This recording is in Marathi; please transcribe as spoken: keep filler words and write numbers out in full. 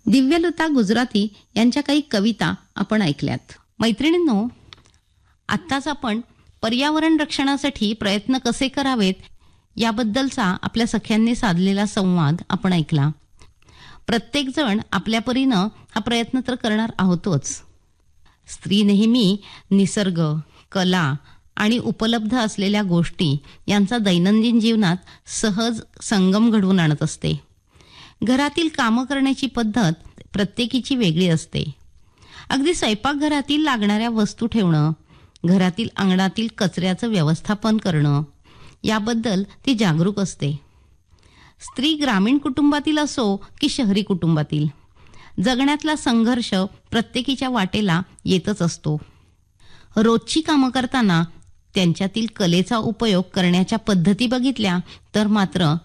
दिव्यलता गुजराती यांच्या काही कविता आपण ऐकल्यात. मैत्रिणींनो, आत्ताच आपण पर्यावरण रक्षणासाठी प्रयत्न कसे करावेत याबद्दलचा आपल्या सख्यांनी साधलेला संवाद आपण ऐकला. प्रत्येकजण आपल्या परीनं हा प्रयत्न तर करणार आहोतच. स्त्री नेहमी निसर्ग, कला आणि उपलब्ध असलेल्या गोष्टी यांचा दैनंदिन जीवनात सहज संगम घडवून आणत असते. घरातील कामं करण्याची पद्धत प्रत्येकीची वेगळी असते. अगदी स्वयंपाकघरातील लागणाऱ्या वस्तू ठेवणं, घरातील अंगणातील कचऱ्याचं व्यवस्थापन करणं याबद्दल ती जागरूक असते. स्त्री ग्रामीण कुटुंबातील असो की शहरी कुटुंबातील, जगण्यातला संघर्ष प्रत्येकीच्या वाटेला येतच असतो. रोजची कामं करताना त्यांच्यातील कलेचा उपयोग करण्याच्या पद्धती बघितल्या तर मात्र